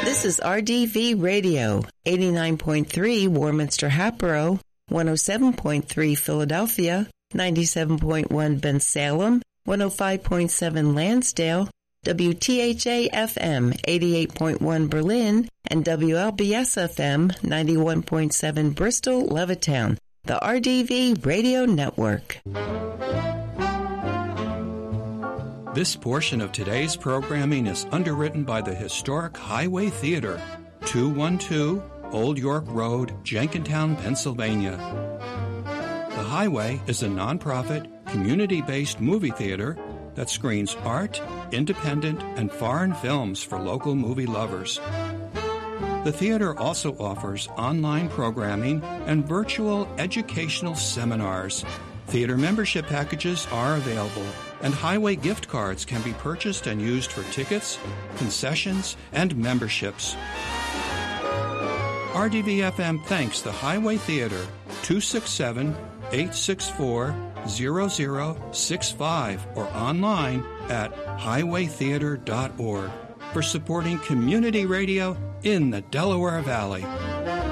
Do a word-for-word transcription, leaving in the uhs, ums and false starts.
This is R D V Radio, eighty-nine point three Warminster Hatboro, one oh seven point three Philadelphia, ninety-seven point one Bensalem, one oh five point seven Lansdale, W T H A F M eighty-eight point one Berlin, and W L B S F M ninety-one point seven Bristol, Levittown, the R D V Radio Network. This portion of today's programming is underwritten by the historic Highway Theater, two twelve Old York Road, Jenkintown, Pennsylvania. The Highway is a nonprofit, community-based movie theater that screens art, independent, and foreign films for local movie lovers. The theater also offers online programming and virtual educational seminars. Theater membership packages are available, and Highway gift cards can be purchased and used for tickets, concessions, and memberships. R D V F M thanks the Highway Theater, two six seven, eight six four, zero zero six five, or online at highway theater dot org for supporting community radio in the Delaware Valley.